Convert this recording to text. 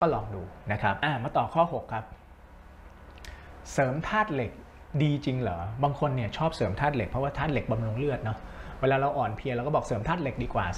ก็ลองดูนะครับมาต่อข้อ6ครับเสริมธาตุเหล็กดีจริงเหรอบางคนเนี่ยชอบเสริมธาตุเหล็กเพราะว่าธาตุเหล็กบำรุงเลือดเนาะเวลาเราอ่อนเพลียเราก็บอกเสริมธาตุเหล็กดีกว่า